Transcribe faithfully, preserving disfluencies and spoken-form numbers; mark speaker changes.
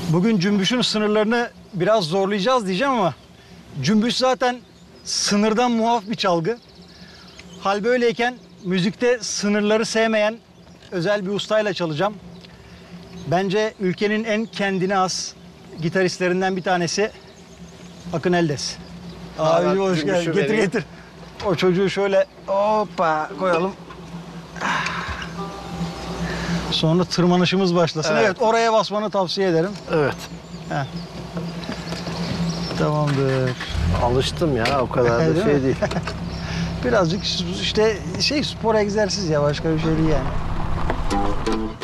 Speaker 1: Bugün cümbüşün sınırlarını biraz zorlayacağız diyeceğim ama cümbüş zaten sınırdan muaf bir çalgı. Hal böyleyken müzikte sınırları sevmeyen özel bir ustayla çalacağım. Bence ülkenin en kendine has gitaristlerinden bir tanesi Akın Eldes. Abi
Speaker 2: Abi,
Speaker 1: hoş
Speaker 2: cümbüşü
Speaker 1: geldin. Getir
Speaker 2: vereyim.
Speaker 1: getir. O çocuğu şöyle hoppa koyalım. Sonra tırmanışımız başlasın. Evet,
Speaker 2: Evet.
Speaker 1: oraya basmanı tavsiye ederim.
Speaker 2: Evet.
Speaker 1: Heh. Tamamdır.
Speaker 2: Alıştım ya, o kadar da
Speaker 1: Değil
Speaker 2: şey
Speaker 1: mi?
Speaker 2: değil.
Speaker 1: Birazcık işte şey spor egzersiz ya, başka bir şey değil yani.